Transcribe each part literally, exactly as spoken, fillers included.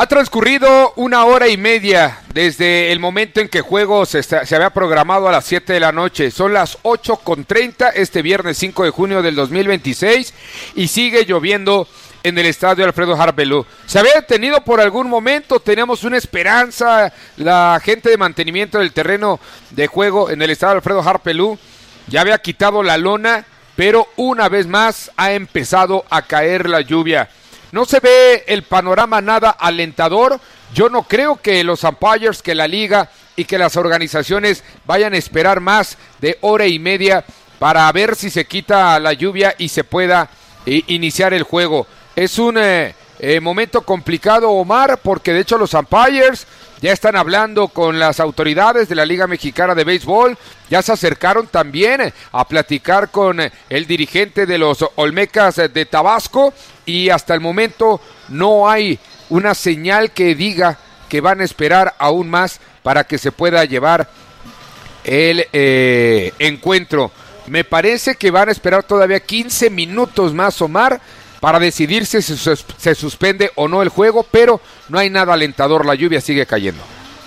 transcurrido una hora y media desde el momento en que el juego se, está, se había programado a las siete de la noche. Son las ocho con treinta este viernes cinco de junio del dos mil veintiséis y sigue lloviendo en el estadio Alfredo Harp Belú. Se había detenido por algún momento, teníamos una esperanza, la gente de mantenimiento del terreno de juego en el estadio Alfredo Harp Belú ya había quitado la lona, pero una vez más ha empezado a caer la lluvia. No se ve el panorama nada alentador. Yo no creo que los umpires, que la liga y que las organizaciones vayan a esperar más de hora y media para ver si se quita la lluvia y se pueda eh, iniciar el juego. Es un eh, eh, momento complicado, Omar, porque de hecho los umpires ya están hablando con las autoridades de la Liga Mexicana de Béisbol, ya se acercaron también a platicar con el dirigente de los Olmecas de Tabasco y hasta el momento no hay una señal que diga que van a esperar aún más para que se pueda llevar el eh, encuentro. Me parece que van a esperar todavía quince minutos más, Omar, para decidirse si se suspende o no el juego, pero no hay nada alentador, la lluvia sigue cayendo.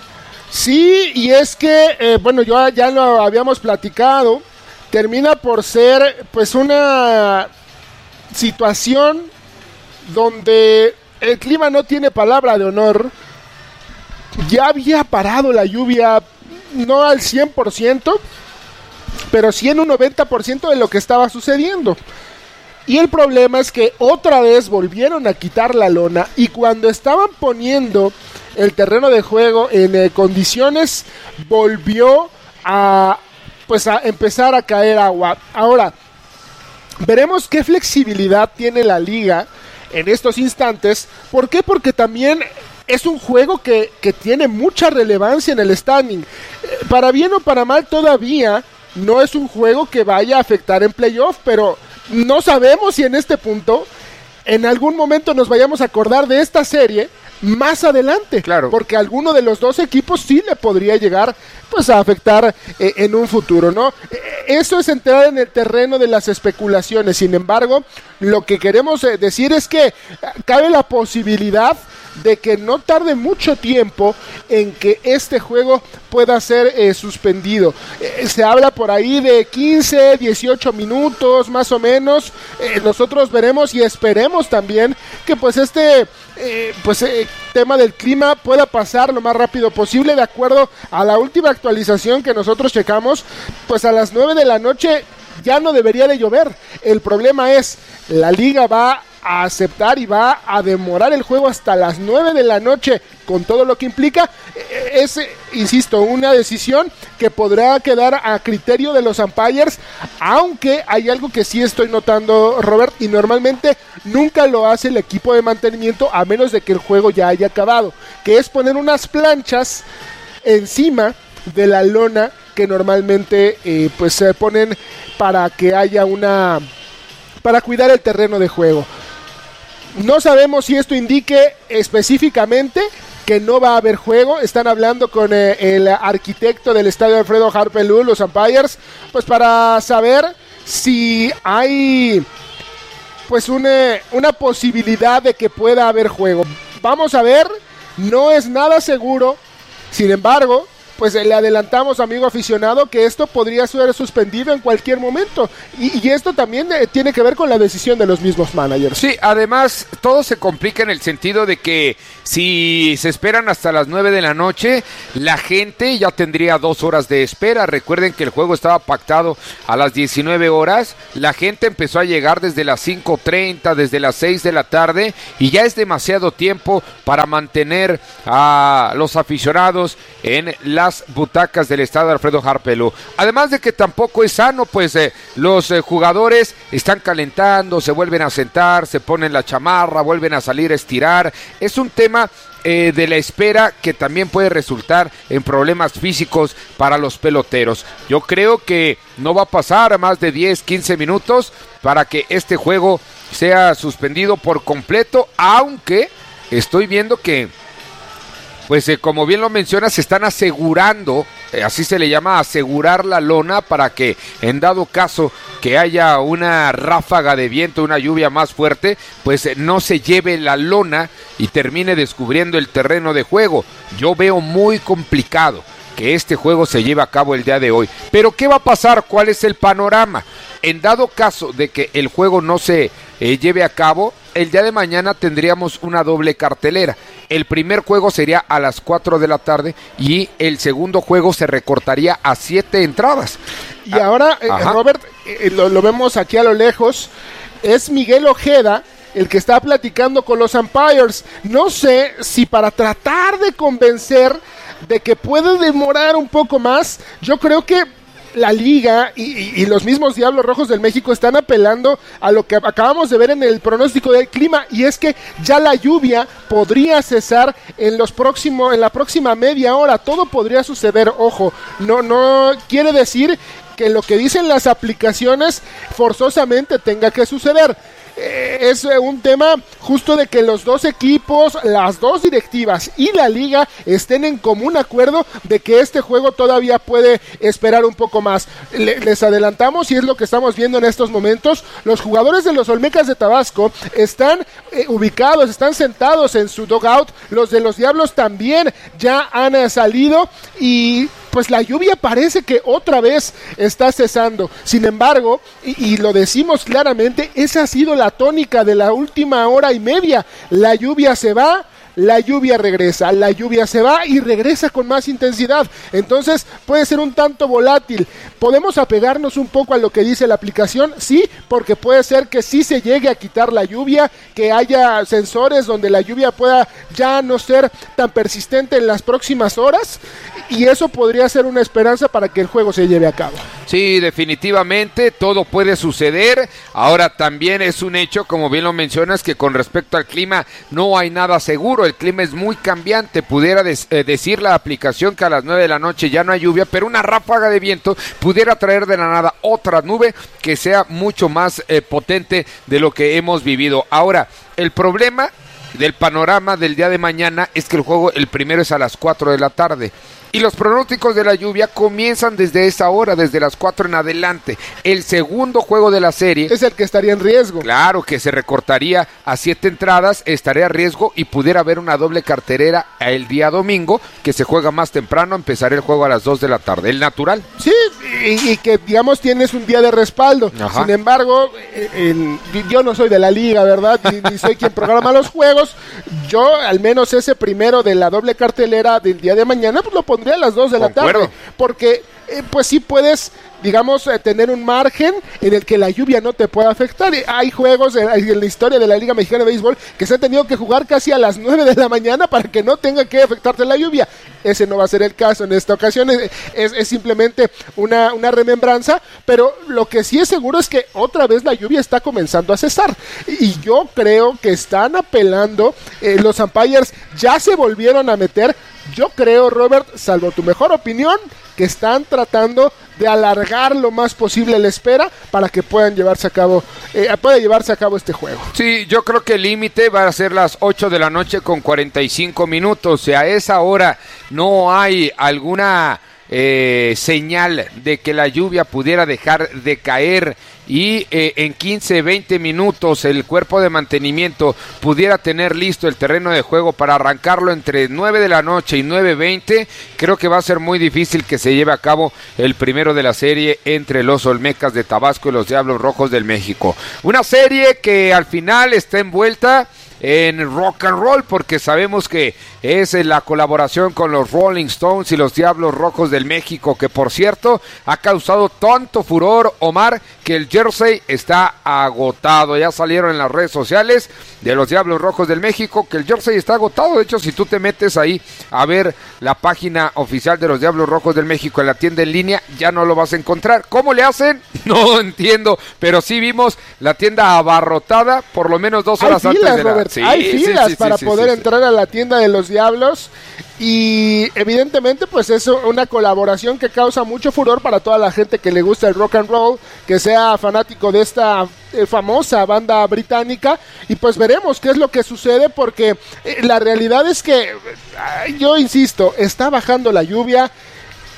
Sí, y es que, eh, bueno, yo ya lo habíamos platicado, termina por ser pues una situación donde el clima no tiene palabra de honor. Ya había parado la lluvia, no al cien por ciento, pero sí en un noventa por ciento de lo que estaba sucediendo. Y el problema es que otra vez volvieron a quitar la lona y cuando estaban poniendo el terreno de juego en eh, condiciones, volvió a, pues a empezar a caer agua. Ahora, veremos qué flexibilidad tiene la liga en estos instantes. ¿Por qué? Porque también es un juego que, que tiene mucha relevancia en el standing. Eh, para bien o para mal todavía no es un juego que vaya a afectar en playoff, pero no sabemos si en este punto en algún momento nos vayamos a acordar de esta serie más adelante, claro, porque alguno de los dos equipos sí le podría llegar pues a afectar eh, en un futuro, ¿no? Eh, eso es entrar en el terreno de las especulaciones. Sin embargo, lo que queremos eh, decir es que cabe la posibilidad de que no tarde mucho tiempo en que este juego pueda ser eh, suspendido. Eh, se habla por ahí de quince, dieciocho minutos más o menos. Eh, nosotros veremos y esperemos también que pues este eh, pues eh, tema del clima pueda pasar lo más rápido posible. De acuerdo a la última actualización que nosotros checamos, pues a las nueve de la noche ya no debería de llover. El problema es, la liga va a aceptar y va a demorar el juego hasta las nueve de la noche, con todo lo que implica. Es, insisto, una decisión que podrá quedar a criterio de los umpires, aunque hay algo que sí estoy notando, Robert, y normalmente nunca lo hace el equipo de mantenimiento a menos de que el juego ya haya acabado, que es poner unas planchas encima de la lona que normalmente eh, pues se ponen para que haya una, para cuidar el terreno de juego. No sabemos si esto indique específicamente que no va a haber juego. Están hablando con eh, el arquitecto del estadio Alfredo Harp Belú, los umpires, pues para saber si hay pues una, una posibilidad de que pueda haber juego. Vamos a ver, no es nada seguro. Sin embargo, pues le adelantamos, amigo aficionado, que esto podría ser suspendido en cualquier momento. Y, y esto también eh, tiene que ver con la decisión de los mismos managers. Sí, además, todo se complica en el sentido de que si se esperan hasta las nueve de la noche, la gente ya tendría dos horas de espera. Recuerden que el juego estaba pactado a las diecinueve horas. La gente empezó a llegar desde las cinco treinta, desde las seis de la tarde, y ya es demasiado tiempo para mantener a los aficionados en la butacas del estadio Alfredo Harp Belú. Además de que tampoco es sano, pues eh, los eh, jugadores están calentando, se vuelven a sentar, se ponen la chamarra, vuelven a salir a estirar. Es un tema eh, de la espera que también puede resultar en problemas físicos para los peloteros. Yo creo que no va a pasar más de diez, quince minutos para que este juego sea suspendido por completo, aunque estoy viendo que pues eh, como bien lo mencionas, se están asegurando eh, así se le llama, asegurar la lona para que en dado caso que haya una ráfaga de viento, una lluvia más fuerte, pues eh, no se lleve la lona y termine descubriendo el terreno de juego. Yo veo muy complicado que este juego se lleve a cabo el día de hoy. Pero ¿qué va a pasar? ¿Cuál es el panorama? En dado caso de que el juego no se eh, lleve a cabo, el día de mañana tendríamos una doble cartelera. El primer juego sería a las cuatro de la tarde y el segundo juego se recortaría a siete entradas. Y ah, ahora, eh, Robert, eh, lo, lo vemos aquí a lo lejos, es Miguel Ojeda el que está platicando con los umpires. No sé si para tratar de convencer de que puede demorar un poco más, yo creo que la liga y, y, y los mismos Diablos Rojos del México están apelando a lo que acabamos de ver en el pronóstico del clima, y es que ya la lluvia podría cesar en los próximos, en la próxima media hora. Todo podría suceder, ojo, no, no quiere decir que lo que dicen las aplicaciones forzosamente tenga que suceder. Es un tema justo de que los dos equipos, las dos directivas y la liga estén en común acuerdo de que este juego todavía puede esperar un poco más. Le, les adelantamos, y es lo que estamos viendo en estos momentos, los jugadores de los Olmecas de Tabasco están eh, ubicados, están sentados en su dugout. Los de los Diablos también ya han eh, salido, y pues la lluvia parece que otra vez está cesando. Sin embargo, y, y lo decimos claramente, esa ha sido la tónica de la última hora y media. La lluvia se va, la lluvia regresa, la lluvia se va y regresa con más intensidad. Entonces puede ser un tanto volátil. ¿Podemos apegarnos un poco a lo que dice la aplicación? Sí, porque puede ser que sí se llegue a quitar la lluvia, que haya sensores donde la lluvia pueda ya no ser tan persistente en las próximas horas, y eso podría ser una esperanza para que el juego se lleve a cabo. Sí, definitivamente, todo puede suceder. Ahora también es un hecho, como bien lo mencionas, que con respecto al clima no hay nada seguro. El clima es muy cambiante. Pudiera des- eh, decir la aplicación que a las nueve de la noche ya no hay lluvia, pero una ráfaga de viento pudiera traer de la nada otra nube que sea mucho más eh, potente de lo que hemos vivido. Ahora, el problema del panorama del día de mañana es que el juego, el primero es a las cuatro de la tarde. Y los pronósticos de la lluvia comienzan desde esa hora, desde las cuatro en adelante. El segundo juego de la serie es el que estaría en riesgo. Claro, que se recortaría a siete entradas, estaría a riesgo, y pudiera haber una doble cartelera el día domingo, que se juega más temprano, empezaría el juego a las dos de la tarde, el natural. Sí, y, y que digamos tienes un día de respaldo. Ajá. Sin embargo, en, yo no soy de la liga, ¿verdad? Ni, ni soy quien programa los juegos. Yo, al menos ese primero de la doble cartelera del día de mañana, pues lo pondría a las dos de la tarde, porque eh, pues sí puedes, digamos, eh, tener un margen en el que la lluvia no te pueda afectar. Hay juegos en, en la historia de la Liga Mexicana de Béisbol que se han tenido que jugar casi a las nueve de la mañana para que no tenga que afectarte la lluvia. Ese no va a ser el caso en esta ocasión, es, es, es simplemente una, una remembranza, pero lo que sí es seguro es que otra vez la lluvia está comenzando a cesar, y yo creo que están apelando, eh, los umpires ya se volvieron a meter. Yo creo, Robert, salvo tu mejor opinión, que están tratando de alargar lo más posible la espera para que puedan llevarse a cabo, eh, pueda llevarse a cabo este juego. Sí, yo creo que el límite va a ser las ocho de la noche con cuarenta y cinco minutos. Si a esa hora no hay alguna eh, señal de que la lluvia pudiera dejar de caer y eh, en quince, veinte minutos el cuerpo de mantenimiento pudiera tener listo el terreno de juego para arrancarlo entre nueve de la noche y nueve veinte, creo que va a ser muy difícil que se lleve a cabo el primero de la serie entre los Olmecas de Tabasco y los Diablos Rojos del México. Una serie que al final está envuelta en rock and roll, porque sabemos que es la colaboración con los Rolling Stones y los Diablos Rojos del México, que por cierto ha causado tanto furor, Omar, que el jersey está agotado. Ya salieron en las redes sociales de los Diablos Rojos del México que el jersey está agotado. De hecho, si tú te metes ahí a ver la página oficial de los Diablos Rojos del México en la tienda en línea, ya no lo vas a encontrar. ¿Cómo le hacen? No entiendo, pero sí vimos la tienda abarrotada por lo menos dos horas Hay antes filas, de la... Robert. Sí, Hay filas sí, sí, para sí, poder sí, sí, entrar a la tienda de los Diablos, y evidentemente pues es una colaboración que causa mucho furor para toda la gente que le gusta el rock and roll, que sea fanático de esta eh, famosa banda británica, y pues veremos qué es lo que sucede, porque eh, la realidad es que, eh, yo insisto, está bajando la lluvia.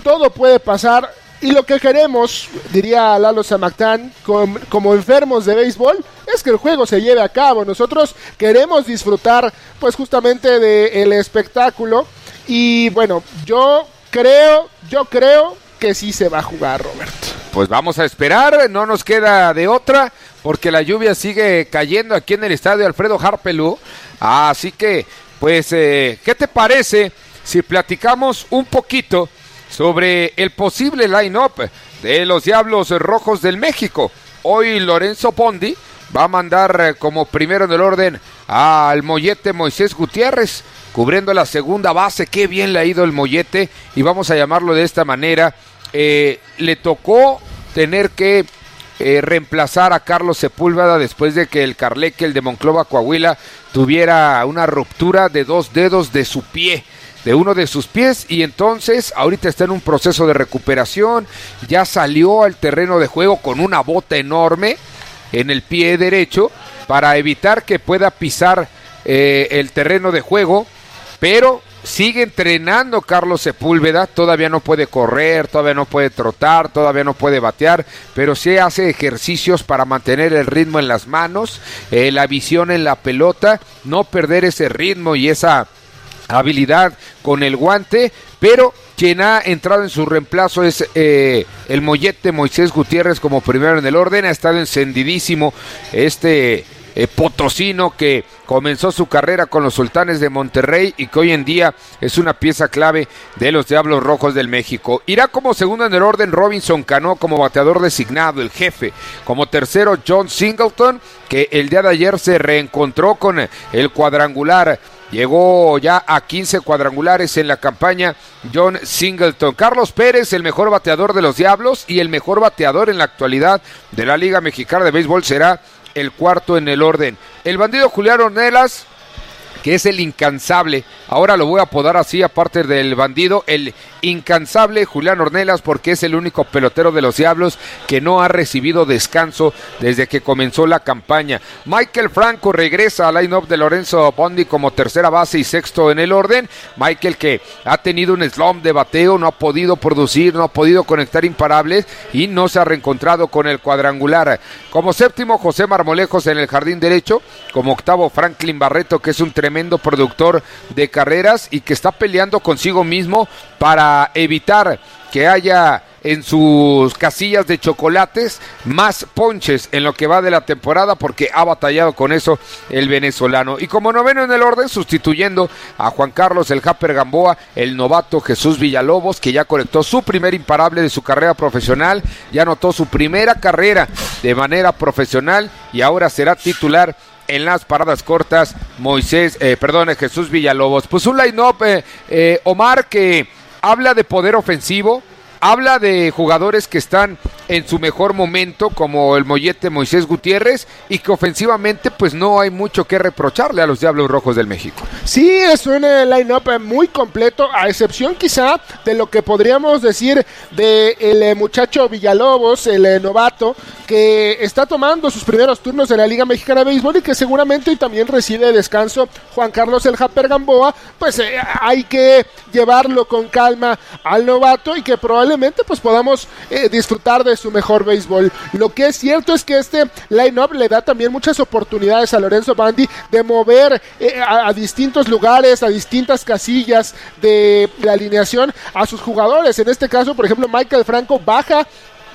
todo puede pasar. Y lo que queremos, diría Lalo Samactán, com, como enfermos de béisbol, es que el juego se lleve a cabo. Nosotros queremos disfrutar, pues justamente del espectáculo. Y bueno, yo creo, yo creo que sí se va a jugar, Roberto. Pues vamos a esperar, no nos queda de otra, porque la lluvia sigue cayendo aquí en el estadio Alfredo Harpelú. Así que, pues, eh, ¿qué te parece si platicamos un poquito sobre el posible line-up de los Diablos Rojos del México? Hoy Lorenzo Bondi va a mandar como primero en el orden al mollete Moisés Gutiérrez, cubriendo la segunda base. Qué bien le ha ido el mollete, y vamos a llamarlo de esta manera. Eh, le tocó tener que eh, reemplazar a Carlos Sepúlveda después de que el Carleque, el de Monclova, Coahuila, tuviera una ruptura de dos dedos de su pie, de uno de sus pies, y entonces ahorita está en un proceso de recuperación. Ya salió al terreno de juego con una bota enorme en el pie derecho para evitar que pueda pisar eh, el terreno de juego, pero sigue entrenando Carlos Sepúlveda. Todavía no puede correr, todavía no puede trotar, todavía no puede batear, pero sí hace ejercicios para mantener el ritmo en las manos, eh, la visión en la pelota, no perder ese ritmo y esa habilidad con el guante. Pero quien ha entrado en su reemplazo es eh, el mollete Moisés Gutiérrez como primero en el orden. Ha estado encendidísimo este eh, potosino que comenzó su carrera con los Sultanes de Monterrey y que hoy en día es una pieza clave de los Diablos Rojos del México. Irá como segundo en el orden Robinson Cano como bateador designado, el jefe. Como tercero John Singleton, que el día de ayer se reencontró con el cuadrangular. Llegó ya a quince cuadrangulares en la campaña John Singleton. Carlos Pérez, el mejor bateador de los Diablos y el mejor bateador en la actualidad de la Liga Mexicana de Béisbol, será el cuarto en el orden. El bandido Julián Ornelas, que es el incansable, ahora lo voy a apodar así, aparte del bandido, el incansable Julián Ornelas, porque es el único pelotero de los Diablos que no ha recibido descanso desde que comenzó la campaña. Michael Franco regresa al line-up de Lorenzo Bondi como tercera base y sexto en el orden. Michael, que ha tenido un slump de bateo, no ha podido producir, no ha podido conectar imparables y no se ha reencontrado con el cuadrangular. Como séptimo, José Marmolejos en el jardín derecho. Como octavo, Franklin Barreto, que es un tremendo productor de carreras y que está peleando consigo mismo para evitar que haya en sus casillas de chocolates más ponches en lo que va de la temporada, porque ha batallado con eso el venezolano. Y como noveno en el orden, sustituyendo a Juan Carlos el Japper Gamboa, el novato Jesús Villalobos, que ya conectó su primer imparable de su carrera profesional, ya anotó su primera carrera de manera profesional y ahora será titular en las paradas cortas Moisés, eh, perdón, Jesús Villalobos. Pues un line-up, eh, eh, Omar, que habla de poder ofensivo, habla de jugadores que están en su mejor momento, como el mollete Moisés Gutiérrez, y que ofensivamente pues no hay mucho que reprocharle a los Diablos Rojos del México. Sí, es un line-up muy completo, a excepción quizá de lo que podríamos decir de el muchacho Villalobos, el novato, que está tomando sus primeros turnos en la Liga Mexicana de Béisbol y que seguramente hoy también recibe descanso Juan Carlos el Japper Gamboa. Pues eh, hay que llevarlo con calma al novato y que probablemente pues podamos eh, disfrutar de su mejor béisbol. Lo que es cierto es que este line-up le da también muchas oportunidades a Lorenzo Bondi de mover eh, a, a distintos lugares, a distintas casillas de la alineación a sus jugadores. En este caso, por ejemplo, Michael Franco baja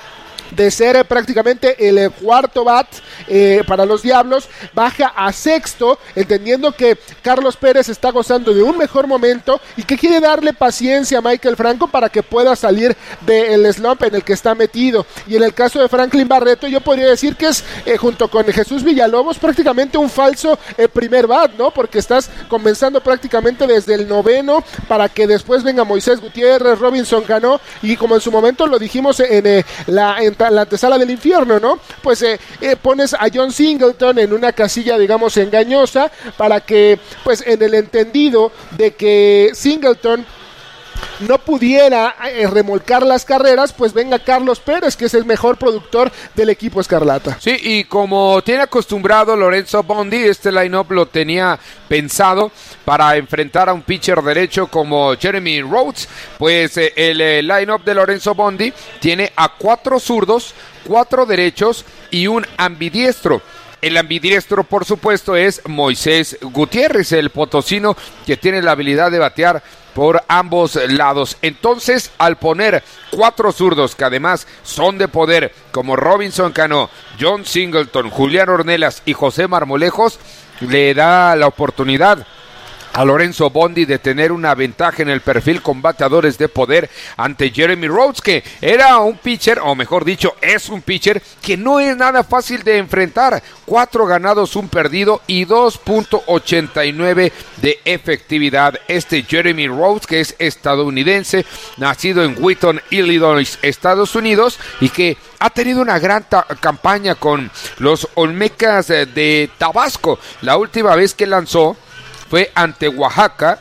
de ser eh, prácticamente el eh, cuarto bat eh, para los Diablos, baja a sexto, entendiendo que Carlos Pérez está gozando de un mejor momento y que quiere darle paciencia a Michael Franco para que pueda salir del slump en el que está metido. Y en el caso de Franklin Barreto, yo podría decir que es eh, junto con Jesús Villalobos prácticamente un falso eh, primer bat, ¿no? Porque estás comenzando prácticamente desde el noveno para que después venga Moisés Gutiérrez, Robinson Cano, y como en su momento lo dijimos en eh, la en la antesala del infierno, ¿no? Pues eh, eh, pones a John Singleton en una casilla, digamos, engañosa, para que, pues, en el entendido de que Singleton no pudiera eh, remolcar las carreras, pues venga Carlos Pérez, que es el mejor productor del equipo escarlata. Sí, y como tiene acostumbrado Lorenzo Bondi, este line-up lo tenía pensado para enfrentar a un pitcher derecho como Jeremy Rhodes, pues eh, el eh, line-up de Lorenzo Bondi tiene a cuatro zurdos, cuatro derechos y un ambidiestro. El ambidiestro, por supuesto, es Moisés Gutiérrez, el potosino que tiene la habilidad de batear por ambos lados. Entonces, al poner cuatro zurdos que además son de poder, como Robinson Cano, John Singleton, Julián Ornelas y José Marmolejos, le da la oportunidad a Lorenzo Bondi de tener una ventaja en el perfil con bateadores de poder ante Jeremy Rhodes, que era un pitcher, o mejor dicho, es un pitcher que no es nada fácil de enfrentar. Cuatro ganados, un perdido y dos punto ochenta y nueve de efectividad. Este Jeremy Rhodes, que es estadounidense, nacido en Wheaton, Illinois, Estados Unidos, y que ha tenido una gran ta- campaña con los Olmecas de, de Tabasco. La última vez que lanzó fue ante Oaxaca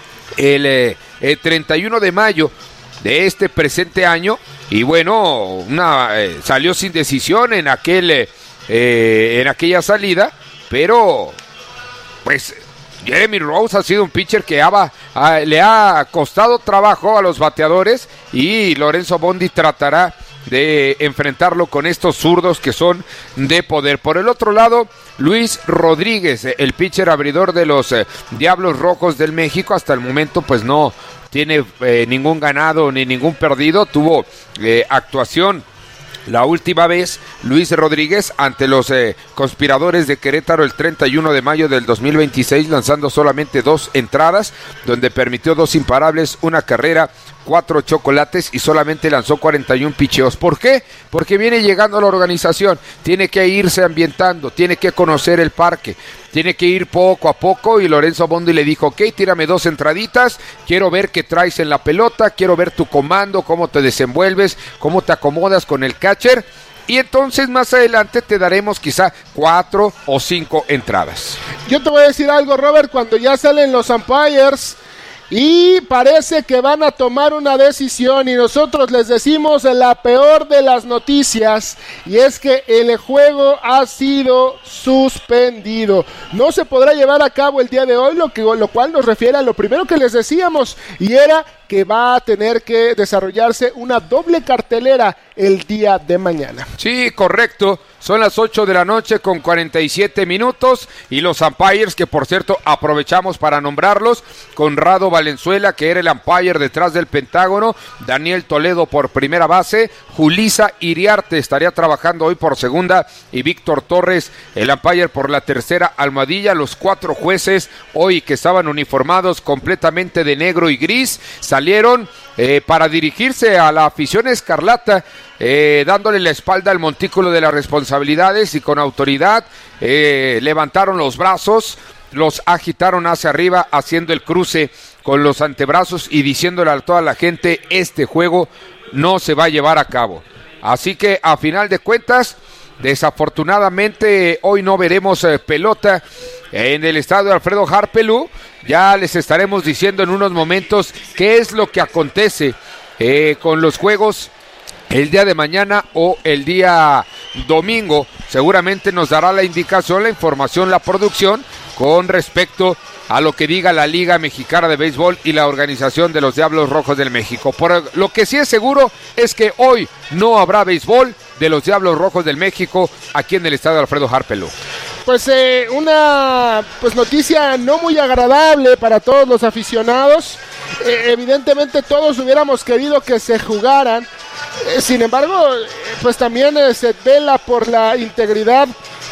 el, eh, el treinta y uno de mayo de este presente año, y bueno, una, eh, salió sin decisión en aquel eh, eh, en aquella salida, pero pues Jeremy Rhodes ha sido un pitcher que ha, ha, le ha costado trabajo a los bateadores, y Lorenzo Bondi tratará de enfrentarlo con estos zurdos que son de poder. Por el otro lado, Luis Rodríguez, el pitcher abridor de los eh, Diablos Rojos del México, hasta el momento pues no tiene eh, ningún ganado ni ningún perdido. Tuvo eh, actuación la última vez Luis Rodríguez ante los eh, Conspiradores de Querétaro el treinta y uno de mayo del dos mil veintiséis, lanzando solamente dos entradas, donde permitió dos imparables, una carrera, cuatro chocolates y solamente lanzó cuarenta y uno picheos. ¿Por qué? Porque viene llegando a la organización, tiene que irse ambientando, tiene que conocer el parque, tiene que ir poco a poco, y Lorenzo Bondi le dijo, ok, tírame dos entraditas, quiero ver qué traes en la pelota, quiero ver tu comando, cómo te desenvuelves, cómo te acomodas con el catcher, y entonces más adelante te daremos quizá cuatro o cinco entradas. Yo te voy a decir algo, Robert, cuando ya salen los umpires y parece que van a tomar una decisión, y nosotros les decimos la peor de las noticias, y es que el juego ha sido suspendido. No se podrá llevar a cabo el día de hoy, lo, que, lo cual nos refiere a lo primero que les decíamos, y era que va a tener que desarrollarse una doble cartelera el día de mañana. Sí, correcto. Son las ocho de la noche con cuarenta y siete minutos, y los umpires, que por cierto aprovechamos para nombrarlos: Conrado Valenzuela, que era el umpire detrás del Pentágono; Daniel Toledo por primera base; Julisa Iriarte estaría trabajando hoy por segunda, y Víctor Torres, el umpire por la tercera almohadilla. Los cuatro jueces hoy, que estaban uniformados completamente de negro y gris, salieron eh, para dirigirse a la afición escarlata, eh, dándole la espalda al montículo de las responsabilidades, y con autoridad eh, levantaron los brazos, los agitaron hacia arriba, haciendo el cruce con los antebrazos y diciéndole a toda la gente: este juego no se va a llevar a cabo. Así que a final de cuentas, desafortunadamente hoy no veremos eh, pelota en el estadio Alfredo Harpelú. Ya les estaremos diciendo en unos momentos qué es lo que acontece eh, con los juegos el día de mañana o el día domingo. Seguramente nos dará la indicación, la información, la producción con respecto a lo que diga la Liga Mexicana de Béisbol y la organización de los Diablos Rojos del México. Por lo que sí es seguro es que hoy no habrá béisbol de los Diablos Rojos del México aquí en el estadio Alfredo Harpelú. Pues eh, una pues noticia no muy agradable para todos los aficionados. Eh, evidentemente todos hubiéramos querido que se jugaran. Eh, sin embargo, eh, pues también eh, se vela por la integridad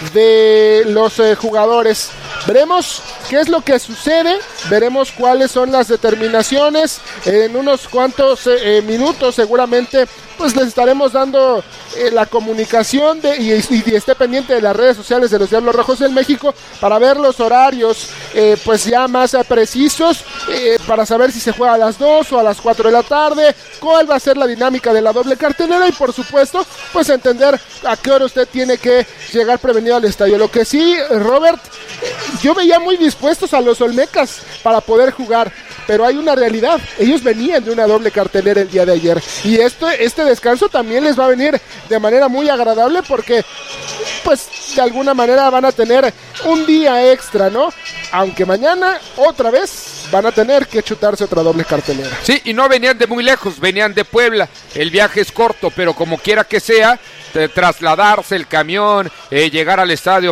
de los eh, jugadores. Veremos qué es lo que sucede, veremos cuáles son las determinaciones. En unos cuantos eh, minutos seguramente pues les estaremos dando eh, la comunicación de, y, y esté pendiente de las redes sociales de los Diablos Rojos del México para ver los horarios eh, pues ya más eh, precisos. eh, para saber si se juega a las dos o a las cuatro de la tarde, cuál va a ser la dinámica de la doble cartelera y por supuesto, pues entender a qué hora usted tiene que llegar prevenido al estadio. Lo que sí, Robert, yo veía muy dispuestos a los Olmecas para poder jugar, pero hay una realidad, ellos venían de una doble cartelera el día de ayer y este, este descanso también les va a venir de manera muy agradable porque pues de alguna manera van a tener un día extra, ¿no? Aunque mañana otra vez van a tener que chutarse otra doble cartelera. Sí, y no venían de muy lejos, venían de Puebla, el viaje es corto, pero como quiera que sea, trasladarse el camión, eh, llegar al estadio